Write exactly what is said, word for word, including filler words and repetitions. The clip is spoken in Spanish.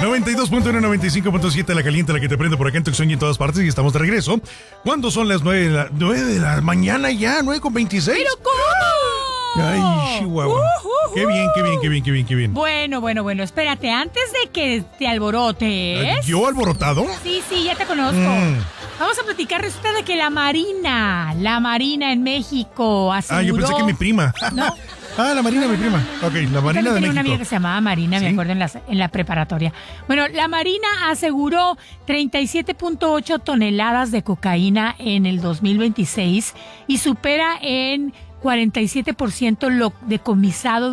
noventa y dos punto uno, noventa y cinco punto siete, la caliente, la que te prende por acá en Tucson y en todas partes. Y estamos de regreso. ¿Cuándo son las nueve de la, nueve de la mañana ya? ¿nueve con veintiséis? ¿Pero cómo? Ay, Chihuahua. Uh, uh, uh. Qué bien, qué bien, qué bien, qué bien, qué bien. Bueno, bueno, bueno, espérate, antes de que te alborotes. ¿Yo alborotado? Sí, sí, ya te conozco. Mm. Vamos a platicar, resulta de que la Marina, la Marina en México aseguró... Ah, yo pensé que mi prima. ¿No? Ah, la Marina, mi prima. Ok, la Marina de México. Tenía una amiga que se llamaba Marina, ¿sí? Me acuerdo en la, en la preparatoria. Bueno, la Marina aseguró treinta y siete punto ocho toneladas de cocaína en el dos mil veintiséis y supera en cuarenta y siete por ciento lo decomisado